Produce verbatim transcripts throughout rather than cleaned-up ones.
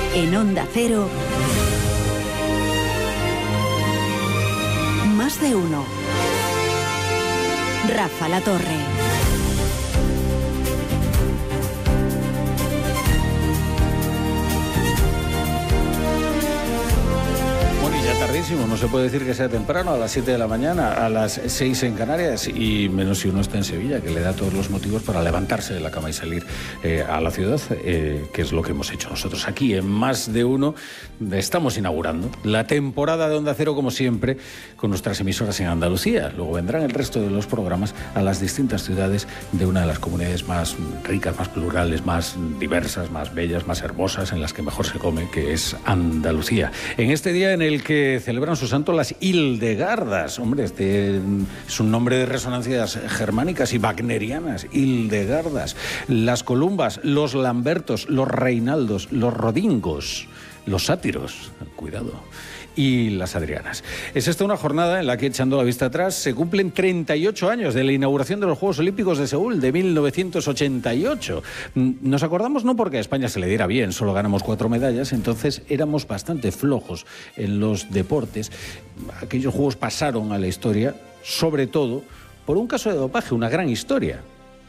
En Onda Cero, Más de Uno. Rafa La Torre. Tardísimo, no se puede decir que sea temprano, a las siete de la mañana, a las seis en Canarias, y menos si uno está en Sevilla, que le da todos los motivos para levantarse de la cama y salir eh, a la ciudad, eh, que es lo que hemos hecho nosotros aquí en Más de Uno. Estamos inaugurando la temporada de Onda Cero, como siempre, con nuestras emisoras en Andalucía. Luego vendrán el resto de los programas a las distintas ciudades de una de las comunidades más ricas, más plurales, más diversas, más bellas, más hermosas, en las que mejor se come, que es Andalucía. En este día en el que celebran su santo las Hildegardas. Hombre, este es un nombre de resonancias germánicas y wagnerianas. Hildegardas. Las Columbas, los Lambertos, los Reinaldos, los Rodingos, los Sátiros, cuidado, y las Adrianas. Es esta una jornada en la que, echando la vista atrás, se cumplen treinta y ocho años de la inauguración de los Juegos Olímpicos de Seúl de mil novecientos ochenta y ocho. Nos acordamos no porque a España se le diera bien, solo ganamos cuatro medallas, entonces éramos bastante flojos en los deportes. Aquellos Juegos pasaron a la historia, sobre todo, por un caso de dopaje, una gran historia.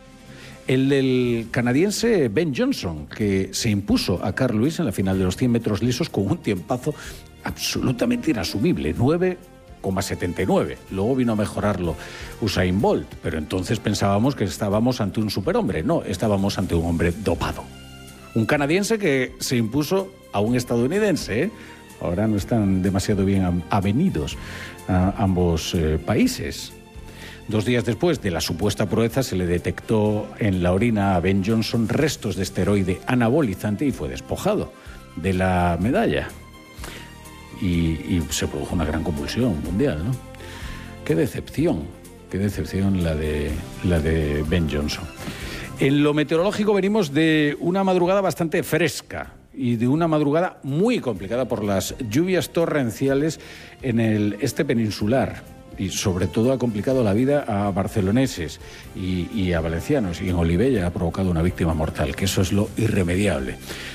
El del canadiense Ben Johnson, que se impuso a Carl Lewis en la final de los cien metros lisos con un tiempazo absolutamente inasumible, nueve coma setenta y nueve. Luego vino a mejorarlo Usain Bolt, pero entonces pensábamos que estábamos ante un superhombre. No, estábamos ante un hombre dopado. Un canadiense que se impuso a un estadounidense, ¿eh? Ahora no están demasiado bien avenidos a ambos eh, países. Dos días después de la supuesta proeza se le detectó en la orina a Ben Johnson restos de esteroide anabolizante y fue despojado de la medalla. Y, y se produjo una gran convulsión mundial, ¿no? Qué decepción, qué decepción la de, la de Ben Johnson. En lo meteorológico venimos de una madrugada bastante fresca y de una madrugada muy complicada por las lluvias torrenciales en el este peninsular. Y sobre todo ha complicado la vida a barceloneses y, y a valencianos. Y en Olivella ha provocado una víctima mortal, que eso es lo irremediable.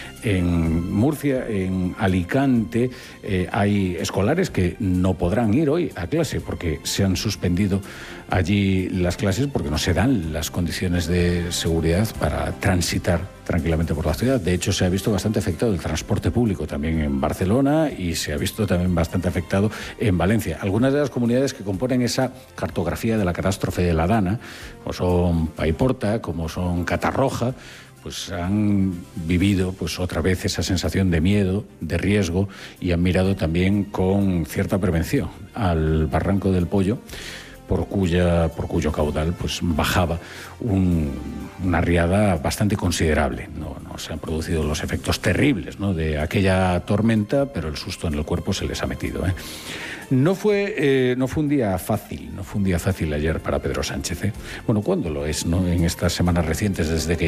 En Murcia, en Alicante, eh, hay escolares que no podrán ir hoy a clase porque se han suspendido allí las clases porque no se dan las condiciones de seguridad para transitar tranquilamente por la ciudad. De hecho, se ha visto bastante afectado el transporte público también en Barcelona y se ha visto también bastante afectado en Valencia. Algunas de las comunidades que componen esa cartografía de la catástrofe de la Dana, como son Paiporta, como son Catarroja, pues han vivido pues otra vez esa sensación de miedo, de riesgo, y han mirado también con cierta prevención al Barranco del Pollo, por cuya por cuyo caudal pues bajaba un, una riada bastante considerable. No, no se han producido los efectos terribles, ¿no?, de aquella tormenta, pero el susto en el cuerpo se les ha metido, ¿eh? No fue, eh, no fue un día fácil, no fue un día fácil ayer para Pedro Sánchez, ¿eh? Bueno, ¿cuándo lo es, no? En estas semanas recientes, desde que